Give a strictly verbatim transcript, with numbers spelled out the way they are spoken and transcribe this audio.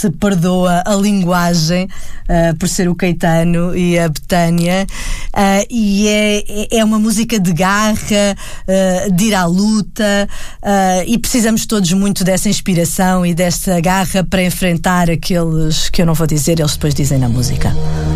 se perdoa a linguagem uh, por ser o Caetano e a Betânia, uh, e é, é uma música de garra, uh, de ir à luta, uh, e precisamos todos muito dessa inspiração e dessa garra para enfrentar aqueles que eu não vou dizer, eles depois dizem na música.